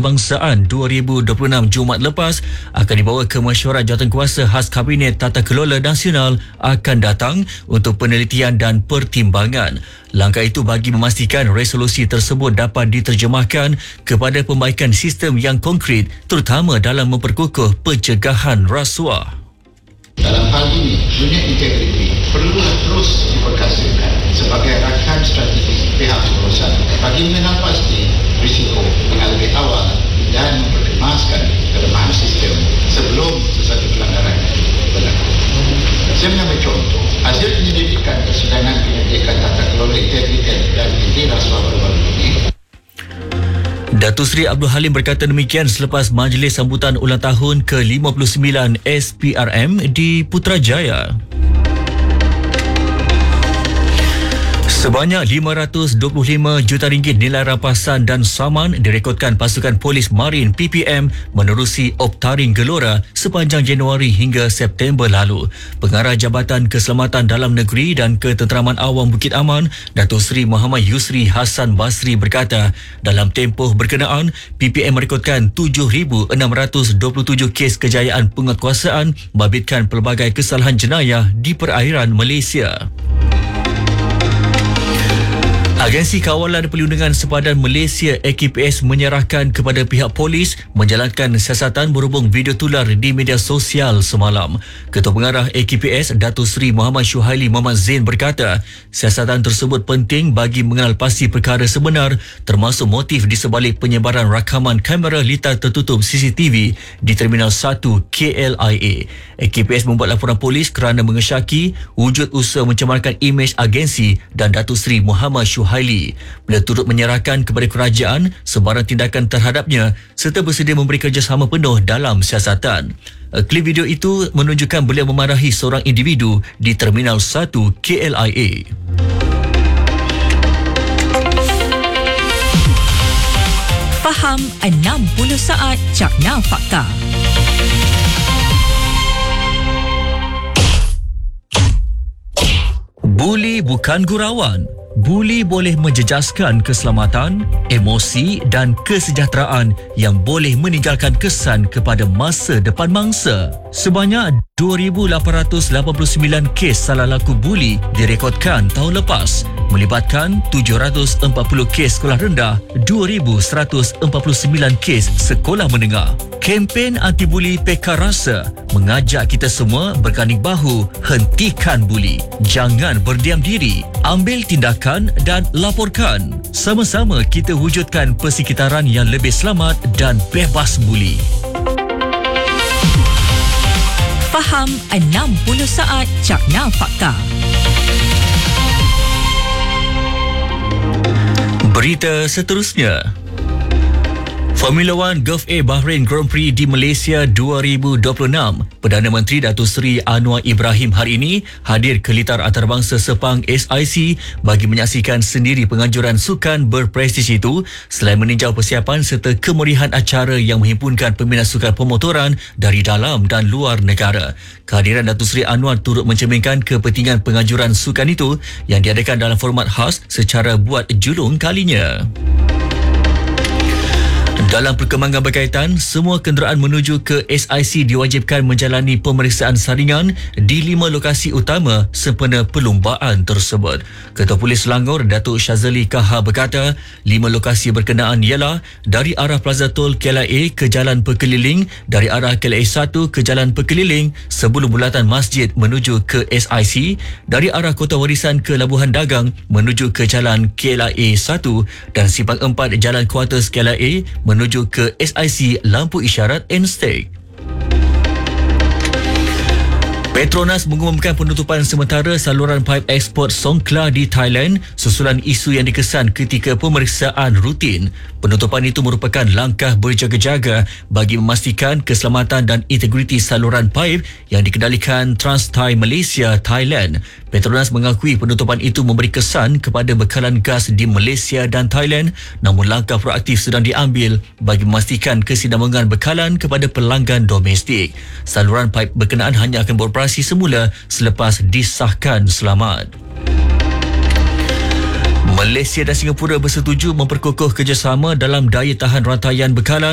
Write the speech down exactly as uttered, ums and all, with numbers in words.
Kebangsaan dua ribu dua puluh enam Jumaat lepas akan dibawa ke mesyuarat jawatankuasa khas Kabinet Tata Kelola Nasional akan datang untuk penelitian dan pertimbangan. Langkah itu bagi memastikan resolusi tersebut dapat diterjemahkan kepada pembaikan sistem yang konkret, terutama dalam memperkukuh pencegahan rasuah. Dalam hal ini, unit integriti perlulah terus diperkasakan sebagai rakan strategis pihak berurusan bagi mengenal pasti risiko dengan lebih awal dan memperkemaskan kelemahan sistem sebelum sesuatu pelanggaran berlaku. Saya mengambil contoh, hasil penyelidikan persidangan penyelidikan tata kelola integritas dan inti rasuah baru-baru ini. Datuk Seri Abdul Halim berkata demikian selepas majlis sambutan ulang tahun ke lima puluh sembilan S P R M di Putrajaya. Sebanyak lima ratus dua puluh lima juta ringgit nilai rampasan dan saman direkodkan pasukan polis marin P P M menerusi Optaring Gelora sepanjang Januari hingga September lalu. Pengarah Jabatan Keselamatan Dalam Negeri dan Ketenteraman Awam Bukit Aman, Datuk Seri Muhammad Yusri Hassan Basri berkata, dalam tempoh berkenaan, P P M merekodkan tujuh ribu enam ratus dua puluh tujuh kes kejayaan penguatkuasaan membabitkan pelbagai kesalahan jenayah di perairan Malaysia. Agensi Kawalan Perlindungan Sepadan Malaysia A K P S menyerahkan kepada pihak polis menjalankan siasatan berhubung video tular di media sosial semalam. Ketua Pengarah A K P S Datuk Seri Muhammad Syuhaili Muhammad Zain berkata, siasatan tersebut penting bagi mengenal pasti perkara sebenar termasuk motif di sebalik penyebaran rakaman kamera litar tertutup C C T V di Terminal satu K L I A. A K P S membuat laporan polis kerana mengesyaki wujud usaha mencemarkan imej agensi dan Datuk Seri Muhammad Syuhaili. Beliau turut menyerahkan kepada kerajaan sebarang tindakan terhadapnya serta bersedia memberi kerjasama penuh dalam siasatan. Klip video itu menunjukkan beliau memarahi seorang individu di Terminal satu K L I A. Faham enam puluh saat Cakna Fakta. Buli bukan gurauan. Buli boleh menjejaskan keselamatan, emosi dan kesejahteraan yang boleh meninggalkan kesan kepada masa depan mangsa. Sebanyak dua ribu lapan ratus lapan puluh sembilan kes salah laku buli direkodkan tahun lepas, melibatkan tujuh ratus empat puluh kes sekolah rendah, dua ribu seratus empat puluh sembilan kes sekolah menengah. Kempen anti-buli Pekar Rasa mengajak kita semua berganding bahu hentikan buli. Jangan berdiam diri, ambil tindakan dan laporkan. Sama-sama kita wujudkan persekitaran yang lebih selamat dan bebas buli. Faham enam puluh saat Cakna Fakta. Berita seterusnya. Formula One Gulf A Bahrain Grand Prix di Malaysia dua ribu dua puluh enam. Perdana Menteri Datuk Seri Anwar Ibrahim hari ini hadir ke litar antarabangsa Sepang S I C bagi menyaksikan sendiri penganjuran sukan berprestij itu selain meninjau persiapan serta kemeriahan acara yang menghimpunkan peminat sukan pemotoran dari dalam dan luar negara. Kehadiran Datuk Seri Anwar turut mencerminkan kepentingan penganjuran sukan itu yang diadakan dalam format khas secara buat julung kalinya. Dalam perkembangan berkaitan, semua kenderaan menuju ke S I C diwajibkan menjalani pemeriksaan saringan di lima lokasi utama sempena perlumbaan tersebut. Ketua Polis Selangor, Datuk Syazali Kaha berkata, lima lokasi berkenaan ialah dari arah Plaza Tol K L I A ke Jalan Perkeliling, dari arah K L I A satu ke Jalan Perkeliling sebelum bulatan masjid menuju ke S I C, dari arah Kota Warisan ke Labuhan Dagang menuju ke Jalan K L I A satu dan simpang empat Jalan Kuartus K L I A menuju menuju ke S I C Lampu Isyarat N-Steg. Petronas mengumumkan penutupan sementara saluran paip ekspor Songkla di Thailand susulan isu yang dikesan ketika pemeriksaan rutin. Penutupan itu merupakan langkah berjaga-jaga bagi memastikan keselamatan dan integriti saluran paip yang dikendalikan Trans-Thai Malaysia Thailand. Petronas mengakui penutupan itu memberi kesan kepada bekalan gas di Malaysia dan Thailand, namun langkah proaktif sedang diambil bagi memastikan kesinambungan bekalan kepada pelanggan domestik. Saluran paip berkenaan hanya akan beroperasi semula selepas disahkan selamat. Malaysia dan Singapura bersetuju memperkukuh kerjasama dalam daya tahan rantaian bekalan